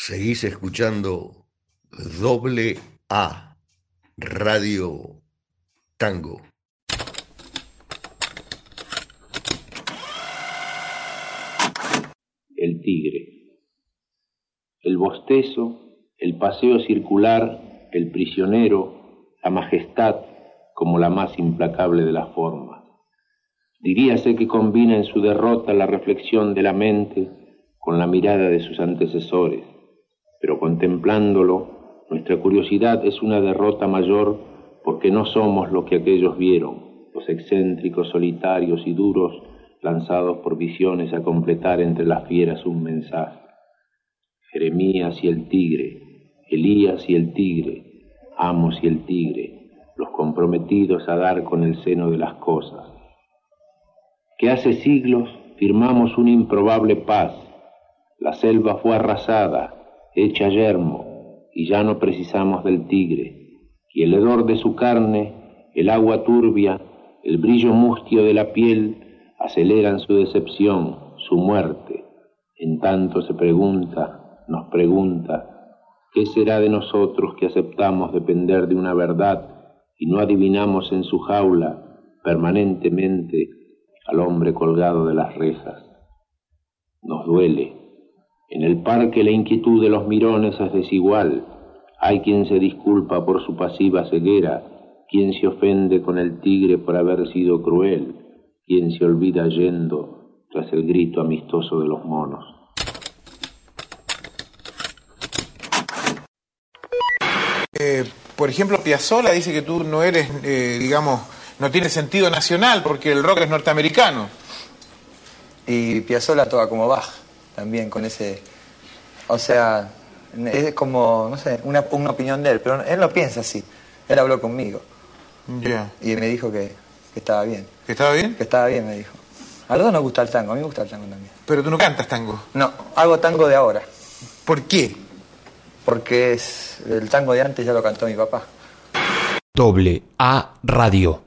Seguís escuchando Doble A Radio Tango. El tigre. El bostezo, el paseo circular, el prisionero, la majestad como la más implacable de las formas. Diríase que combina en su derrota la reflexión de la mente con la mirada de sus antecesores, pero contemplándolo, nuestra curiosidad es una derrota mayor porque no somos lo que aquellos vieron, los excéntricos, solitarios y duros, lanzados por visiones a completar entre las fieras un mensaje. Jeremías y el tigre, Elías y el tigre, Amos y el tigre, los comprometidos a dar con el seno de las cosas. Que hace siglos firmamos una improbable paz, la selva fue arrasada, hecha yermo, y ya no precisamos del tigre, y el hedor de su carne, el agua turbia, el brillo mustio de la piel, aceleran su decepción, su muerte. En tanto nos pregunta, ¿qué será de nosotros que aceptamos depender de una verdad y no adivinamos en su jaula permanentemente al hombre colgado de las rejas? Nos duele. En el parque la inquietud de los mirones es desigual. Hay quien se disculpa por su pasiva ceguera, quien se ofende con el tigre por haber sido cruel, quien se olvida yendo tras el grito amistoso de los monos. Por ejemplo, Piazzolla dice que tú no eres, no tienes sentido nacional porque el rock es norteamericano. Y Piazzolla toca como Bach, también con ese... O sea, es como, no sé, una opinión de él, pero él no piensa así. Él habló conmigo. Yeah. Y me dijo que estaba bien. ¿Que estaba bien? Que estaba bien, me dijo. A los dos nos gusta el tango, a mí me gusta el tango también. Pero tú no cantas tango. No, hago tango de ahora. ¿Por qué? Porque el tango de antes ya lo cantó mi papá. Doble A Radio.